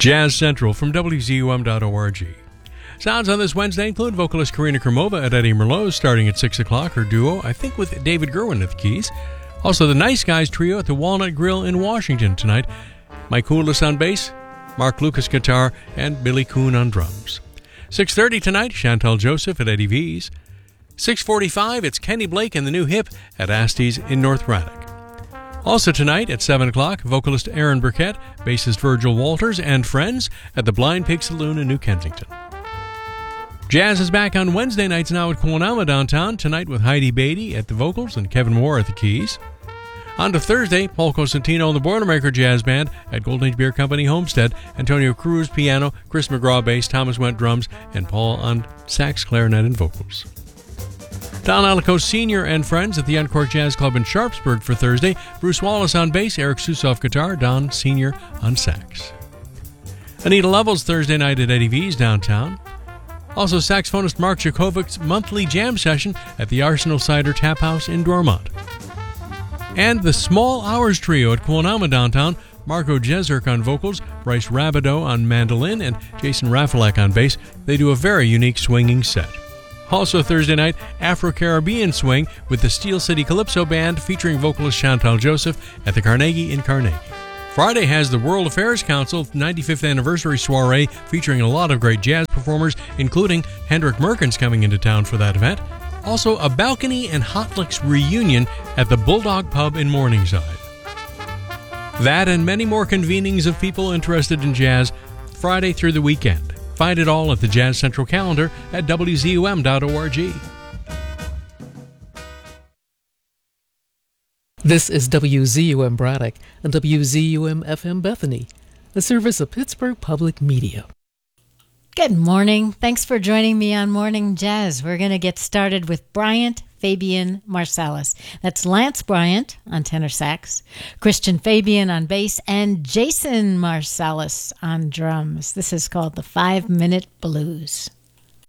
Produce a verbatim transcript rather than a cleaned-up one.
Jazz Central from W Z U M dot org. Sounds on this Wednesday include vocalist Karina Krumova at Eddie Merlot's starting at six o'clock, her duo, I think with David Gerwin at the keys. Also, the Nice Guys trio at the Walnut Grill in Washington tonight. Mike Houlis on bass, Mark Lucas guitar, and Billy Kuhn on drums. six thirty tonight, Chantal Joseph at Eddie V's. six forty-five, it's Kenny Blake and the New Hip at Asty's in North Braddock. Also tonight at seven o'clock, vocalist Aaron Burkett, bassist Virgil Walters, and friends at the Blind Pig Saloon in New Kensington. Jazz is back on Wednesday nights now at Quonama downtown, tonight with Heidi Beatty at the vocals and Kevin Moore at the keys. On to Thursday, Paul Cosentino and the Boilermaker Jazz Band at Golden Age Beer Company Homestead, Antonio Cruz piano, Chris McGraw bass, Thomas Went drums, and Paul on sax, clarinet, and vocals. Don Alico Senior and friends at the Encore Jazz Club in Sharpsburg for Thursday. Bruce Wallace on bass, Eric Susoff guitar, Don Senior on sax. Anita Lovell's Thursday night at Eddie V's downtown. Also saxophonist Mark Jakovic's monthly jam session at the Arsenal Cider Tap House in Dormont. And the Small Hours Trio at Quonama downtown. Marco Jezerk on vocals, Bryce Rabideau on mandolin, and Jason Rafalek on bass. They do a very unique swinging set. Also Thursday night, Afro-Caribbean Swing with the Steel City Calypso Band featuring vocalist Chantal Joseph at the Carnegie in Carnegie. Friday has the World Affairs Council ninety-fifth Anniversary Soiree featuring a lot of great jazz performers, including Hendrik Merkens coming into town for that event. Also a Balcony and Hot Licks reunion at the Bulldog Pub in Morningside. That and many more convenings of people interested in jazz Friday through the weekend. Find it all at the Jazz Central calendar at W Z U M dot org. This is W Z U M Braddock and W Z U M F M Bethany, a service of Pittsburgh Public Media. Good morning. Thanks for joining me on Morning Jazz. We're going to get started with Bryant Fabian Marsalis. That's Lance Bryant on tenor sax, Christian Fabian on bass, and Jason Marsalis on drums. This is called the Five Minute Blues.